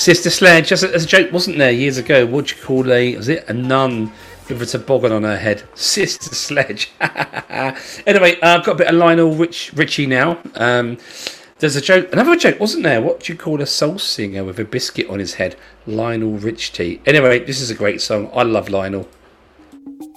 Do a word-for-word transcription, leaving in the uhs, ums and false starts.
Sister Sledge, as a, as a joke, wasn't there years ago? What do you call a? Was it a nun with a toboggan on her head? Sister Sledge. Anyway, uh, I've got a bit of Lionel Rich, Richie now. Um, there's a joke, another joke, wasn't there? What do you call a soul singer with a biscuit on his head? Lionel Richie. Anyway, this is a great song. I love Lionel.